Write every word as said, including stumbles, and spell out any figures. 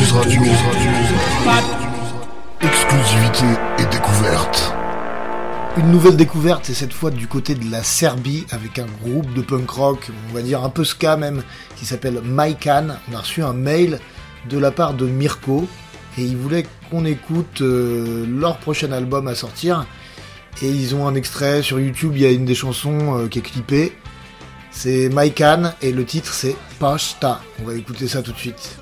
Muse Radio. Exclusivité et découverte. Une nouvelle découverte, et cette fois du côté de la Serbie, avec un groupe de punk rock, on va dire un peu ska même, qui s'appelle Majkan. On a reçu un mail de la part de Mirko, et ils voulaient qu'on écoute euh, leur prochain album à sortir. Et ils ont un extrait sur YouTube, il y a une des chansons euh, qui est clippée. C'est Majkan, et le titre c'est Pasta. On va écouter ça tout de suite.